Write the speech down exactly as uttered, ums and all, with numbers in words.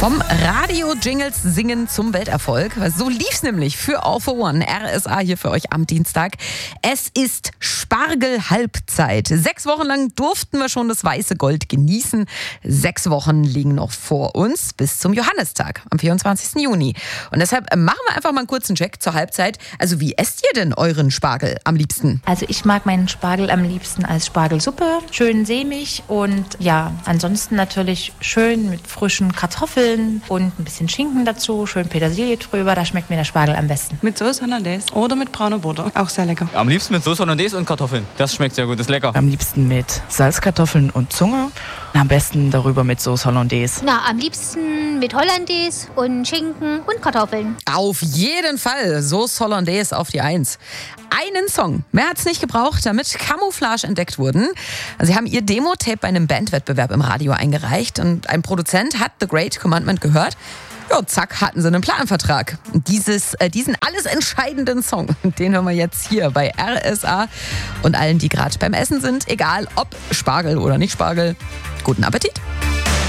Vom Radio-Jingles singen zum Welterfolg. So lief's nämlich für All for One. R S A hier für euch am Dienstag. Es ist Spargel-Halbzeit. Sechs Wochen lang durften wir schon das weiße Gold genießen. Sechs Wochen liegen noch vor uns bis zum Johannistag am vierundzwanzigsten Juni. Und deshalb machen wir einfach mal einen kurzen Check zur Halbzeit. Also wie esst ihr denn euren Spargel am liebsten? Also ich mag meinen Spargel am liebsten als Spargelsuppe. Schön sämig und ja, ansonsten natürlich schön mit frischen Kartoffeln und ein bisschen Schinken dazu, schön Petersilie drüber, da schmeckt mir der Spargel am besten. Mit Sauce Hollandaise oder mit brauner Butter, auch sehr lecker. Am liebsten mit Sauce Hollandaise und Kartoffeln, das schmeckt sehr gut, das ist lecker. Am liebsten mit Salzkartoffeln und Zunge, am besten darüber mit Sauce Hollandaise. Na, am liebsten mit Hollandaise und Schinken und Kartoffeln. Auf jeden Fall Sauce Hollandaise auf die Eins. Einen Song, mehr hat's nicht gebraucht, damit Camouflage entdeckt wurden. Sie haben ihr Demo-Tape bei einem Bandwettbewerb im Radio eingereicht und ein Produzent hat The Great Commandment gehört. Ja, zack, hatten sie einen Plattenvertrag. Und dieses, äh, diesen alles entscheidenden Song, den hören wir jetzt hier bei R S A und allen, die gerade beim Essen sind, egal ob Spargel oder nicht Spargel. Guten Appetit!